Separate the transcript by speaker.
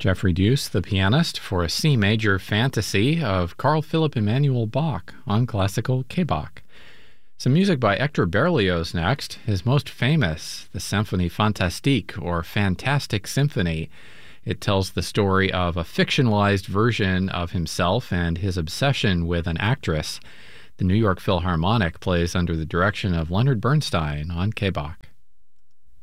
Speaker 1: Jeffrey Deuce, the pianist, for a C major fantasy of Carl Philipp Emanuel Bach on classical K-Bach. Some music by Hector Berlioz next, his most famous, the Symphonie Fantastique, or Fantastic Symphony. It tells the story of a fictionalized version of himself and his obsession with an actress. The New York Philharmonic plays under the direction of Leonard Bernstein on K-Bach.